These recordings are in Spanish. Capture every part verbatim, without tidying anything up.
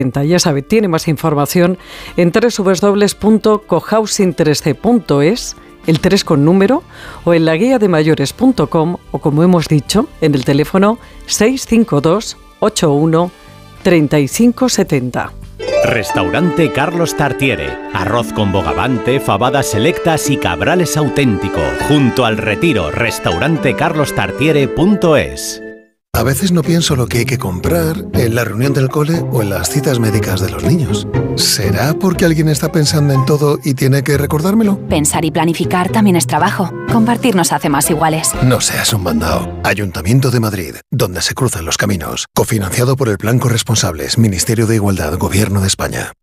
Ya sabe, tiene más información en doble u doble u doble u punto cohousing tres c punto es, el tres con número, o en la guía de mayores punto com, o como hemos dicho, en el teléfono seis cinco dos, ocho uno, tres cinco siete cero. Restaurante Carlos Tartiere. Arroz con bogavante, fabadas selectas y cabrales auténtico. Junto al Retiro, restaurante carlos tartiere punto es. A veces no pienso lo que hay que comprar en la reunión del cole o en las citas médicas de los niños. ¿Será porque alguien está pensando en todo y tiene que recordármelo? Pensar y planificar también es trabajo. Compartir nos hace más iguales. No seas un mandao. Ayuntamiento de Madrid, donde se cruzan los caminos. Cofinanciado por el Plan Corresponsables, Ministerio de Igualdad, Gobierno de España.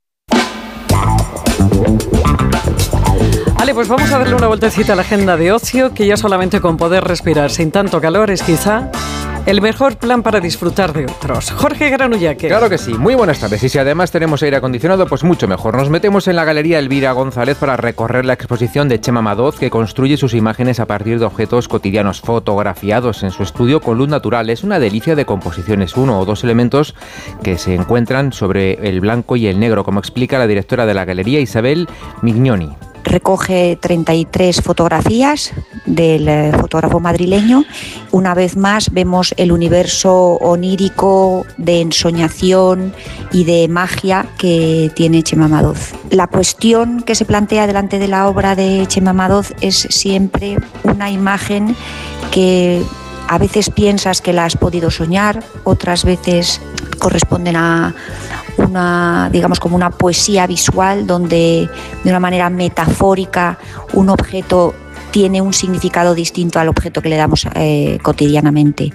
Vale, pues vamos a darle una vueltecita a la agenda de ocio, que ya solamente con poder respirar sin tanto calor es quizá el mejor plan para disfrutar de otros. Jorge Granullaque. Claro que sí, muy buenas tardes. Y si además tenemos aire acondicionado, pues mucho mejor. Nos metemos en la Galería Elvira González para recorrer la exposición de Chema Madoz, que construye sus imágenes a partir de objetos cotidianos fotografiados en su estudio con luz natural. Es una delicia de composiciones, uno o dos elementos que se encuentran sobre el blanco y el negro, como explica la directora de la galería, Isabel Mignoni. Recoge treinta y tres fotografías del fotógrafo madrileño. Una vez más vemos el universo onírico de ensoñación y de magia que tiene Chema Madoz. La cuestión que se plantea delante de la obra de Chema Madoz es siempre una imagen que a veces piensas que la has podido soñar, otras veces corresponden a una, digamos, como una poesía visual donde de una manera metafórica un objeto tiene un significado distinto al objeto que le damos eh, cotidianamente.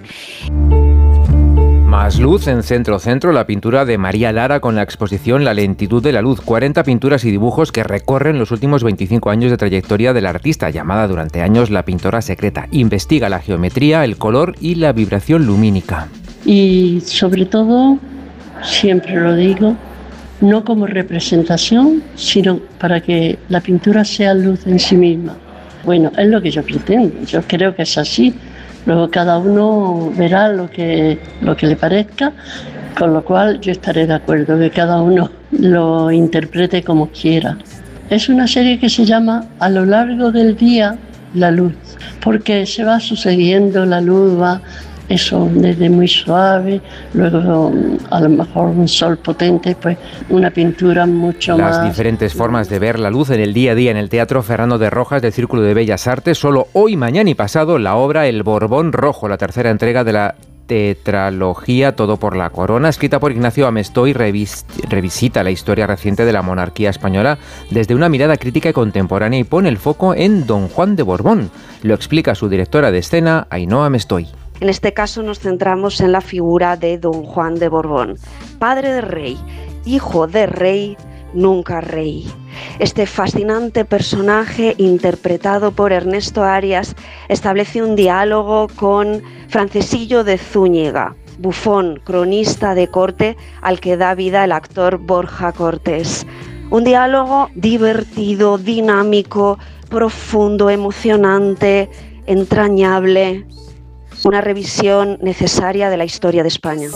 Más luz en Centro Centro, la pintura de María Lara con la exposición La lentitud de la luz. cuarenta pinturas y dibujos que recorren los últimos veinticinco años de trayectoria del artista, llamada durante años la pintora secreta. Investiga la geometría, el color y la vibración lumínica. Y sobre todo, siempre lo digo, no como representación, sino para que la pintura sea luz en sí misma. Bueno, es lo que yo pretendo, yo creo que es así. Luego cada uno verá lo que, lo que le parezca, con lo cual yo estaré de acuerdo que cada uno lo interprete como quiera. Es una serie que se llama A lo largo del día, la luz, porque se va sucediendo, la luz va eso desde muy suave, luego a lo mejor un sol potente, pues una pintura mucho Las más... Las diferentes formas de ver la luz en el día a día en el Teatro Fernando de Rojas del Círculo de Bellas Artes. Solo hoy, mañana y pasado, la obra El Borbón Rojo, la tercera entrega de la tetralogía Todo por la Corona, escrita por Ignacio Amestoy, revis- revisita la historia reciente de la monarquía española desde una mirada crítica y contemporánea y pone el foco en Don Juan de Borbón. Lo explica su directora de escena, Ainhoa Amestoy. En este caso nos centramos en la figura de Don Juan de Borbón, padre de rey, hijo de rey, nunca rey. Este fascinante personaje, interpretado por Ernesto Arias, establece un diálogo con Francesillo de Zúñiga, bufón, cronista de corte al que da vida el actor Borja Cortés. Un diálogo divertido, dinámico, profundo, emocionante, entrañable. Una revisión necesaria de la historia de España.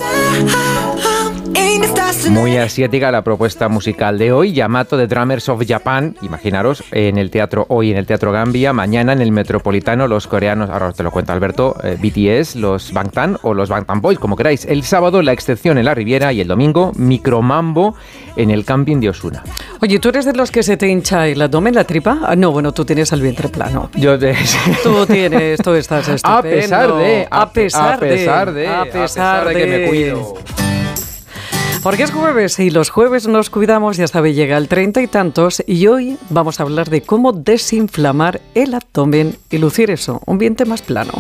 Muy asiática la propuesta musical de hoy. Yamato de Drummers of Japan, imaginaros, en el teatro hoy en el Teatro Gambia, mañana en el Metropolitano los coreanos, ahora os te lo cuenta Alberto, eh, B T S, los Bangtan o los Bangtan Boys, como queráis. El sábado La Excepción en la Riviera y el domingo Micromambo en el camping de Osuna. Oye, ¿tú eres de los que se te hincha el abdomen, la tripa? Ah, no, bueno, tú tienes el vientre plano. Yo de... Tú tienes, tú estás estupendo. A pesar de, a, a pesar, a pesar de, de, a pesar, a pesar de, de que me cuido. Porque es jueves y los jueves nos cuidamos, ya sabe, llega el treinta y tantos y hoy vamos a hablar de cómo desinflamar el abdomen y lucir eso, un vientre más plano.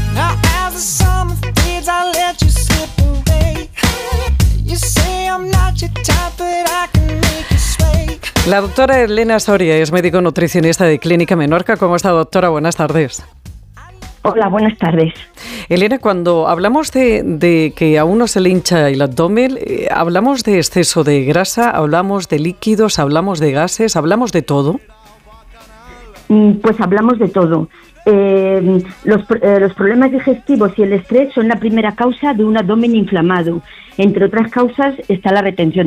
La doctora Elena Soria es médico nutricionista de Clínica Menorca. ¿Cómo está, doctora? Buenas tardes. Hola, buenas tardes. Elena, cuando hablamos de, de que a uno se le hincha el abdomen, eh, ¿hablamos de exceso de grasa, hablamos de líquidos, hablamos de gases, hablamos de todo? Pues hablamos de todo. Eh, los, eh, los problemas digestivos y el estrés son la primera causa de un abdomen inflamado. Entre otras causas está la retención